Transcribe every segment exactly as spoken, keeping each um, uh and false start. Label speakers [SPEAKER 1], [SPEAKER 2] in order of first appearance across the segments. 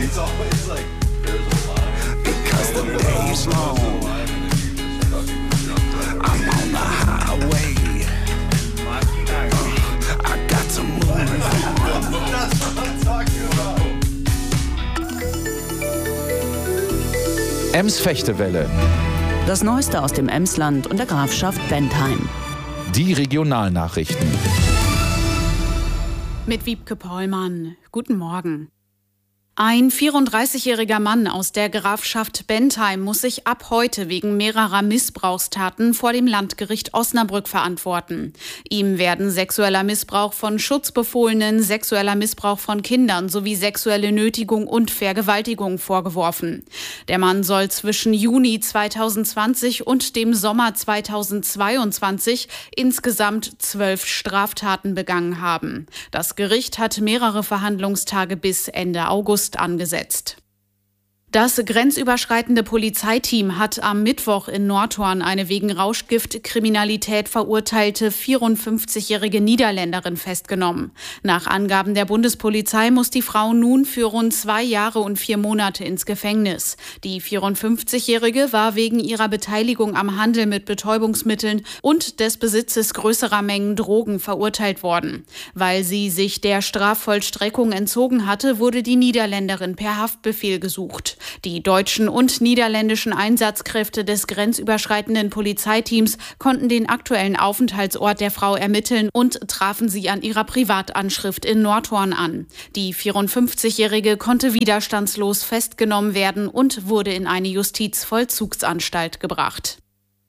[SPEAKER 1] It's always like there's a line.
[SPEAKER 2] Because the day's long. I'm on the highway. Uh, I got to move.
[SPEAKER 1] That's what I'm talking about.
[SPEAKER 3] Ems Fechtewelle.
[SPEAKER 4] Das Neueste aus dem Emsland und der Grafschaft Bentheim.
[SPEAKER 3] Die Regionalnachrichten.
[SPEAKER 5] Mit Wiebke Pollmann. Guten Morgen. Ein vierunddreißigjähriger Mann aus der Grafschaft Bentheim muss sich ab heute wegen mehrerer Missbrauchstaten vor dem Landgericht Osnabrück verantworten. Ihm werden sexueller Missbrauch von Schutzbefohlenen, sexueller Missbrauch von Kindern sowie sexuelle Nötigung und Vergewaltigung vorgeworfen. Der Mann soll zwischen Juni zweitausendzwanzig und dem Sommer zweitausendzweiundzwanzig insgesamt zwölf Straftaten begangen haben. Das Gericht hat mehrere Verhandlungstage bis Ende August angesetzt. Das grenzüberschreitende Polizeiteam hat am Mittwoch in Nordhorn eine wegen Rauschgiftkriminalität verurteilte vierundfünfzigjährige Niederländerin festgenommen. Nach Angaben der Bundespolizei muss die Frau nun für rund zwei Jahre und vier Monate ins Gefängnis. Die vierundfünfzigjährige war wegen ihrer Beteiligung am Handel mit Betäubungsmitteln und des Besitzes größerer Mengen Drogen verurteilt worden. Weil sie sich der Strafvollstreckung entzogen hatte, wurde die Niederländerin per Haftbefehl gesucht. Die deutschen und niederländischen Einsatzkräfte des grenzüberschreitenden Polizeiteams konnten den aktuellen Aufenthaltsort der Frau ermitteln und trafen sie an ihrer Privatanschrift in Nordhorn an. Die vierundfünfzigjährige konnte widerstandslos festgenommen werden und wurde in eine Justizvollzugsanstalt gebracht.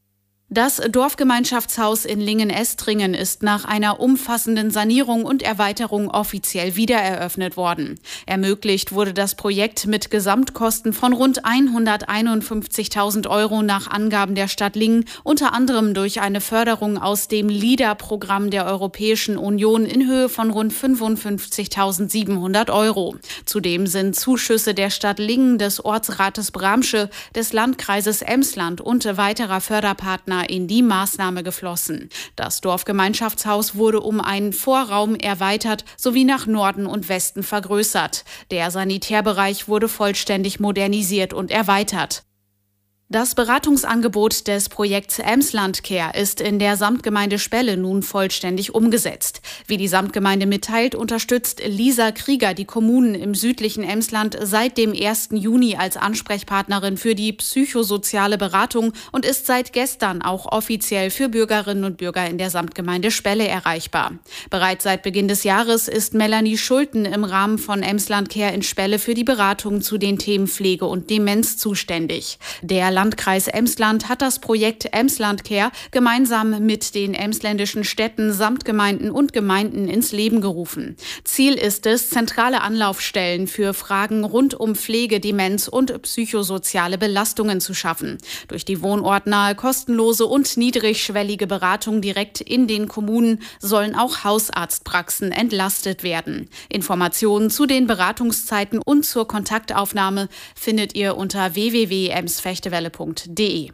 [SPEAKER 5] Das Dorfgemeinschaftshaus in Lingen-Estringen ist nach einer umfassenden Sanierung und Erweiterung offiziell wiedereröffnet worden. Ermöglicht wurde das Projekt mit Gesamtkosten von rund hunderteinundfünfzigtausend Euro nach Angaben der Stadt Lingen, unter anderem durch eine Förderung aus dem LEADER-Programm der Europäischen Union in Höhe von rund fünfundfünfzigtausendsiebenhundert Euro. Zudem sind Zuschüsse der Stadt Lingen, des Ortsrates Bramsche, des Landkreises Emsland und weiterer Förderpartner in die Maßnahme geflossen. Das Dorfgemeinschaftshaus wurde um einen Vorraum erweitert sowie nach Norden und Westen vergrößert. Der Sanitärbereich wurde vollständig modernisiert und erweitert. Das Beratungsangebot des Projekts Emslandcare ist in der Samtgemeinde Spelle nun vollständig umgesetzt. Wie die Samtgemeinde mitteilt, unterstützt Lisa Krieger die Kommunen im südlichen Emsland seit dem ersten Juni als Ansprechpartnerin für die psychosoziale Beratung und ist seit gestern auch offiziell für Bürgerinnen und Bürger in der Samtgemeinde Spelle erreichbar. Bereits seit Beginn des Jahres ist Melanie Schulten im Rahmen von Emslandcare in Spelle für die Beratung zu den Themen Pflege und Demenz zuständig. Der Landkreis Emsland hat das Projekt Emslandcare gemeinsam mit den emsländischen Städten, Samtgemeinden und Gemeinden ins Leben gerufen. Ziel ist es, zentrale Anlaufstellen für Fragen rund um Pflege, Demenz und psychosoziale Belastungen zu schaffen. Durch die wohnortnahe, kostenlose und niedrigschwellige Beratung direkt in den Kommunen sollen auch Hausarztpraxen entlastet werden. Informationen zu den Beratungszeiten und zur Kontaktaufnahme findet ihr unter w w w punkt ems fechtewelle punkt de.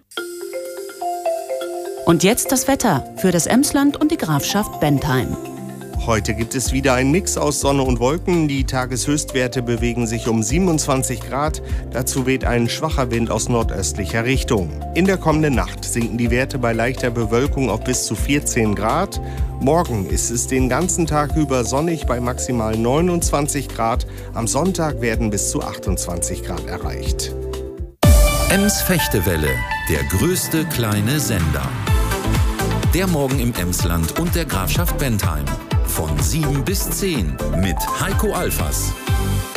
[SPEAKER 4] Und jetzt das Wetter für das Emsland und die Grafschaft Bentheim.
[SPEAKER 6] Heute gibt es wieder einen Mix aus Sonne und Wolken. Die Tageshöchstwerte bewegen sich um siebenundzwanzig Grad. Dazu weht ein schwacher Wind aus nordöstlicher Richtung. In der kommenden Nacht sinken die Werte bei leichter Bewölkung auf bis zu vierzehn Grad. Morgen ist es den ganzen Tag über sonnig bei maximal neunundzwanzig Grad. Am Sonntag werden bis zu achtundzwanzig Grad erreicht.
[SPEAKER 7] Ems Fechtewelle, der größte kleine Sender. Der Morgen im Emsland und der Grafschaft Bentheim. Von sieben bis zehn mit Heiko Alfers.